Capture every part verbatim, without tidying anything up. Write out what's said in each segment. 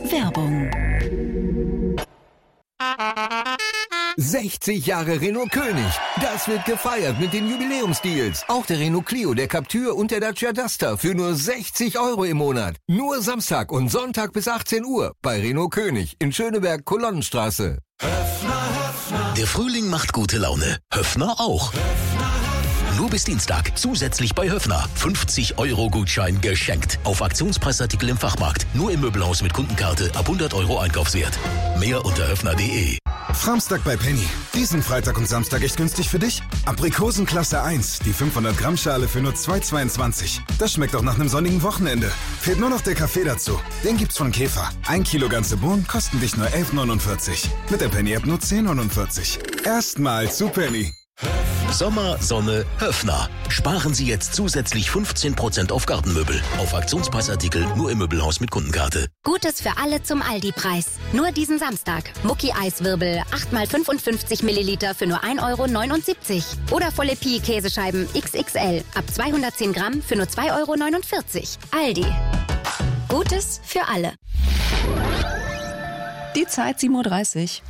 Werbung. sechzig Jahre Renault König. Das wird gefeiert mit den Jubiläumsdeals. Auch der Renault Clio, der Captur und der Dacia Duster für nur sechzig Euro im Monat. Nur Samstag und Sonntag bis achtzehn Uhr bei Renault König in Schöneberg, Kolonnenstraße. Der Frühling macht gute Laune. Höffner auch. Nur bis Dienstag. Zusätzlich bei Höffner. fünfzig Euro Gutschein geschenkt. Auf Aktionspreisartikel im Fachmarkt. Nur im Möbelhaus mit Kundenkarte ab hundert Euro Einkaufswert. Mehr unter höffner punkt de. Samstag bei Penny. Diesen Freitag und Samstag echt günstig für dich? Aprikosen Klasse eins, die fünfhundert Gramm Schale für nur zwei Euro zweiundzwanzig. Das schmeckt auch nach einem sonnigen Wochenende. Fehlt nur noch der Kaffee dazu. Den gibt's von Käfer. Ein Kilo ganze Bohnen kosten dich nur elf Euro neunundvierzig. Mit der Penny-App nur zehn Euro neunundvierzig. Erstmal zu Penny. Sommer, Sonne, Höffner. Sparen Sie jetzt zusätzlich fünfzehn Prozent auf Gartenmöbel. Auf Aktionspreisartikel nur im Möbelhaus mit Kundenkarte. Gutes für alle zum Aldi-Preis. Nur diesen Samstag. Mucki Eiswirbel acht mal fünfundfünfzig Milliliter für nur ein Euro neunundsiebzig. Oder volle Pi Käsescheiben X X L ab zweihundertzehn Gramm für nur zwei Euro neunundvierzig. Aldi. Gutes für alle. Die Zeit sieben Uhr dreißig.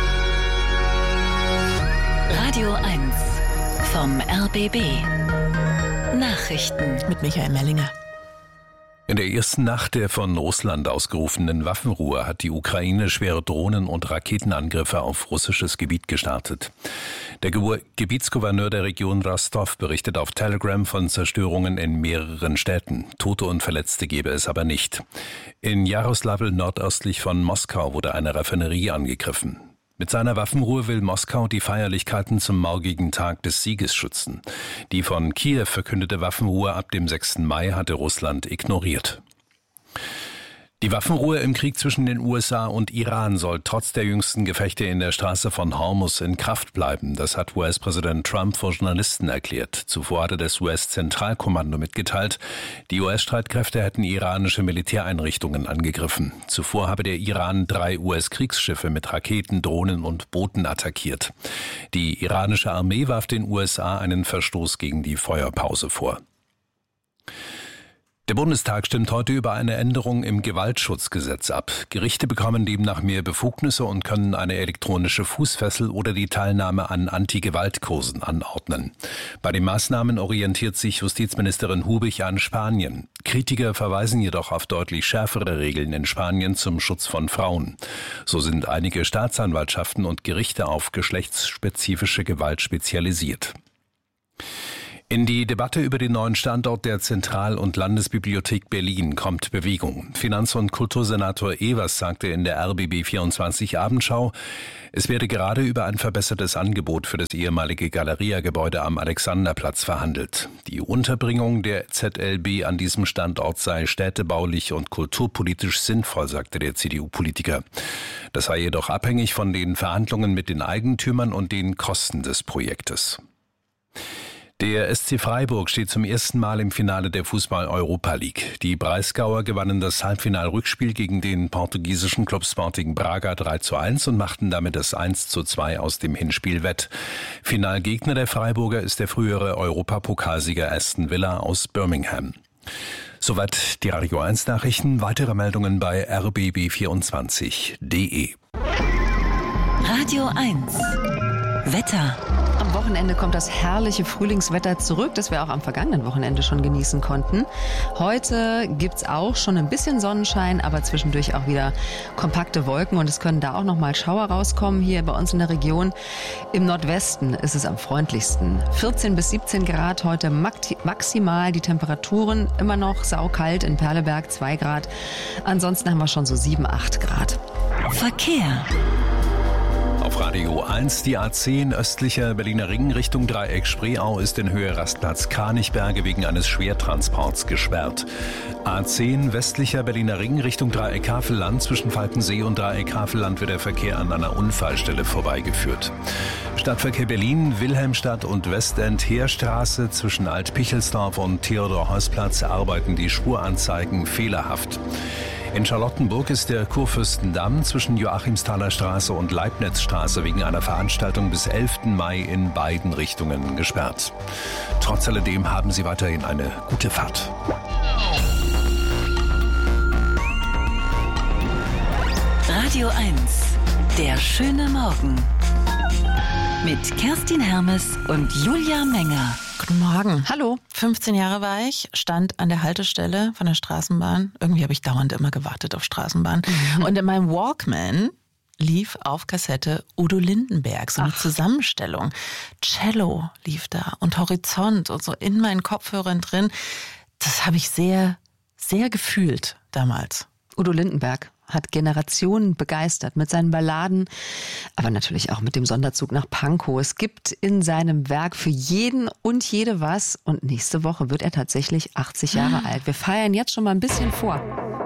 Radio eins vom R B B. Nachrichten Mit Michael Mellinger. In der ersten Nacht der von Russland ausgerufenen Waffenruhe hat die Ukraine schwere Drohnen- und Raketenangriffe auf russisches Gebiet gestartet. Der Ge- Gebietsgouverneur der Region Rostov berichtet auf Telegram von Zerstörungen in mehreren Städten. Tote und Verletzte gebe es aber nicht. In Jaroslavl nordöstlich von Moskau wurde eine Raffinerie angegriffen. Mit seiner Waffenruhe will Moskau die Feierlichkeiten zum morgigen Tag des Sieges schützen. Die von Kiew verkündete Waffenruhe ab dem sechsten Mai hatte Russland ignoriert. Die Waffenruhe im Krieg zwischen den U S A und Iran soll trotz der jüngsten Gefechte in der Straße von Hormuz in Kraft bleiben. Das hat U S-Präsident Trump vor Journalisten erklärt. Zuvor hatte das U S-Zentralkommando mitgeteilt, die U S-Streitkräfte hätten iranische Militäreinrichtungen angegriffen. Zuvor habe der Iran drei U S-Kriegsschiffe mit Raketen, Drohnen und Booten attackiert. Die iranische Armee warf den U S A einen Verstoß gegen die Feuerpause vor. Der Bundestag stimmt heute über eine Änderung im Gewaltschutzgesetz ab. Gerichte bekommen demnach mehr Befugnisse und können eine elektronische Fußfessel oder die Teilnahme an Anti-Gewalt-Kursen anordnen. Bei den Maßnahmen orientiert sich Justizministerin Hubich an Spanien. Kritiker verweisen jedoch auf deutlich schärfere Regeln in Spanien zum Schutz von Frauen. So sind einige Staatsanwaltschaften und Gerichte auf geschlechtsspezifische Gewalt spezialisiert. In die Debatte über den neuen Standort der Zentral- und Landesbibliothek Berlin kommt Bewegung. Finanz- und Kultursenator Evers sagte in der R B B vierundzwanzig Abendschau, es werde gerade über ein verbessertes Angebot für das ehemalige Galeria-Gebäude am Alexanderplatz verhandelt. Die Unterbringung der Z L B an diesem Standort sei städtebaulich und kulturpolitisch sinnvoll, sagte der C D U-Politiker. Das sei jedoch abhängig von den Verhandlungen mit den Eigentümern und den Kosten des Projektes. Der S C Freiburg steht zum ersten Mal im Finale der Fußball-Europa League. Die Breisgauer gewannen das Halbfinal-Rückspiel gegen den portugiesischen Club Sporting Braga drei zu eins und machten damit das eins zu zwei aus dem Hinspiel wett. Finalgegner der Freiburger ist der frühere Europapokalsieger Aston Villa aus Birmingham. Soweit die Radio eins Nachrichten. Weitere Meldungen bei r b b vierundzwanzig punkt de. Radio eins Wetter. Am Wochenende kommt das herrliche Frühlingswetter zurück, das wir auch am vergangenen Wochenende schon genießen konnten. Heute gibt's auch schon ein bisschen Sonnenschein, aber zwischendurch auch wieder kompakte Wolken und es können da auch noch mal Schauer rauskommen. Hier bei uns in der Region im Nordwesten ist es am freundlichsten. vierzehn bis siebzehn Grad heute maximal, die Temperaturen immer noch saukalt, in Perleberg zwei Grad. Ansonsten haben wir schon so sieben, acht Grad. Verkehr. Auf Radio eins, die A zehn östlicher Berliner Ring Richtung Dreieck Spreeau ist in Höhe Rastplatz Kranichberge wegen eines Schwertransports gesperrt. A zehn westlicher Berliner Ring Richtung Dreieck Havelland zwischen Falkensee und Dreieck Havelland wird der Verkehr an einer Unfallstelle vorbeigeführt. Stadtverkehr Berlin, Wilhelmstadt und Westend Heerstraße zwischen Alt-Pichelsdorf und Theodor-Heuss-Platz arbeiten die Spuranzeigen fehlerhaft. In Charlottenburg ist der Kurfürstendamm zwischen Joachimsthaler Straße und Leibnizstraße wegen einer Veranstaltung bis elften Mai in beiden Richtungen gesperrt. Trotz alledem haben Sie weiterhin eine gute Fahrt. Radio eins. Der schöne Morgen. Mit Kerstin Hermes und Julia Menger. Guten Morgen. Hallo. fünfzehn Jahre war ich, stand an der Haltestelle von der Straßenbahn. Irgendwie habe ich dauernd immer gewartet auf Straßenbahn. Mhm. Und in meinem Walkman lief auf Kassette Udo Lindenberg, so eine Ach. Zusammenstellung. Cello lief da und Horizont und so in meinen Kopfhörern drin. Das habe ich sehr, sehr gefühlt damals. Udo Lindenberg hat Generationen begeistert mit seinen Balladen, aber natürlich auch mit dem Sonderzug nach Pankow. Es gibt in seinem Werk für jeden und jede was und nächste Woche wird er tatsächlich achtzig Jahre alt. Wir feiern jetzt schon mal ein bisschen vor.